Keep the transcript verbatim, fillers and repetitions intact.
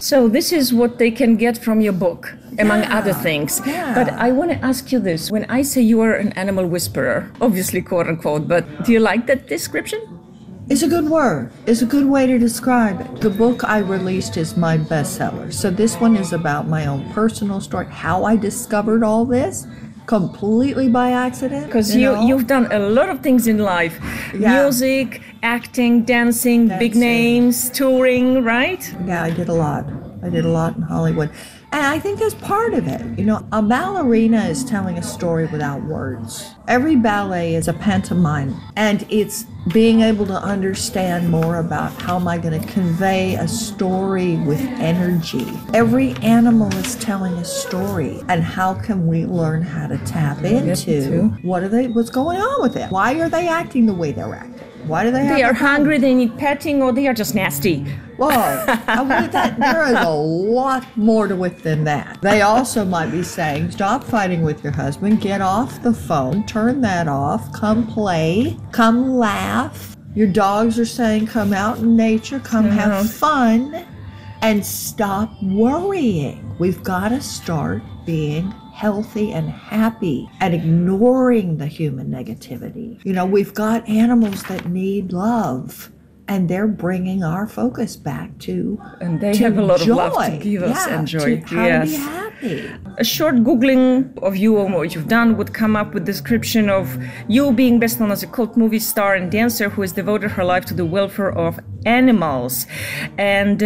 So this is what they can get from your book, among Yeah. other things. Yeah. But I want to ask you this. When I say you are an animal whisperer, obviously quote unquote, but do you like that description? It's a good word. It's a good way to describe it. The book I released is my bestseller. So this one is about my own personal story, how I discovered all this completely by accident. Because you, know? you've done a lot of things in life. Yeah. Music, acting, dancing, big Dancing. names, touring, right? Yeah, I did a lot. I did a lot in Hollywood. And I think that's part of it. You know, a ballerina is telling a story without words. Every ballet is a pantomime, and it's being able to understand more about how am I going to convey a story with energy. Every animal is telling a story, and how can we learn how to tap into what are they, what's going on with it? Why are they acting the way they're acting? Why do they have They are the problem? hungry, they need petting, or they are just nasty. Whoa, I want that, there is a lot more to it than that. They also might be saying, stop fighting with your husband, get off the phone, turn that off, come play, come laugh. Your dogs are saying, come out in nature, come Yeah. have fun, and stop worrying. We've got to start being healthy and happy and ignoring the human negativity. You know, we've got animals that need love, and they're bringing our focus back to And they to have a lot of love to joy. give us Yeah, and joy. to how Yes. to be happy. A short Googling of you and what you've done would come up with description of you being best known as a cult movie star and dancer who has devoted her life to the welfare of animals. And